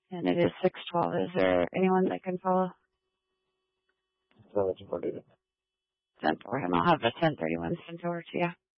And it is 6:12. Is there anyone that can follow? So it's for you. 10 for him. I'll have the 1031 sent over to you.